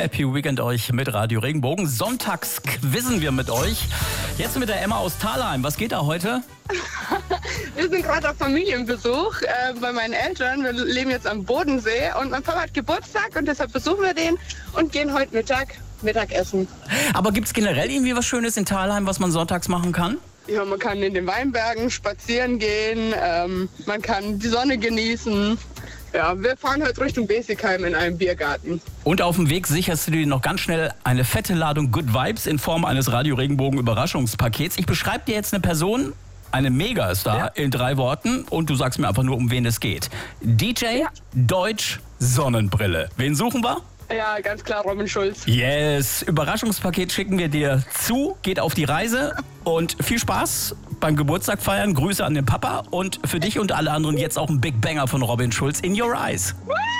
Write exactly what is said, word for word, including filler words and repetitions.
Happy Weekend euch mit Radio Regenbogen. Sonntags quizzen wir mit euch. Jetzt mit der Emma aus Thalheim. Was geht da heute? Wir sind gerade auf Familienbesuch äh, bei meinen Eltern. Wir leben jetzt am Bodensee und mein Papa hat Geburtstag und deshalb besuchen wir den und gehen heute Mittag Mittagessen. Aber gibt es generell irgendwie was Schönes in Thalheim, was man sonntags machen kann? Ja, man kann in den Weinbergen spazieren gehen, ähm, man kann die Sonne genießen. Ja, wir fahren heute Richtung Besigheim in einem Biergarten. Und auf dem Weg sicherst du dir noch ganz schnell eine fette Ladung Good Vibes in Form eines Radio Regenbogen Überraschungspakets. Ich beschreibe dir jetzt eine Person, eine Megastar, ja, in drei Worten und du sagst mir einfach nur, um wen es geht. D J, ja. Deutsch, Sonnenbrille. Wen suchen wir? Ja, ganz klar Robin Schulz. Yes, Überraschungspaket schicken wir dir zu. Geht auf die Reise und viel Spaß beim Geburtstag feiern. Grüße an den Papa und für dich und alle anderen jetzt auch ein Big Banger von Robin Schulz, In Your Eyes.